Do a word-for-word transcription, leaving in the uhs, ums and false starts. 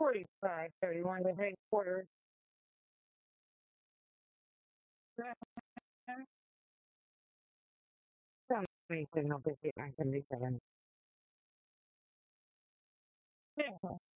forty-five, thirty-one, the three quarters. Something signal fifty-nine seventy-seven.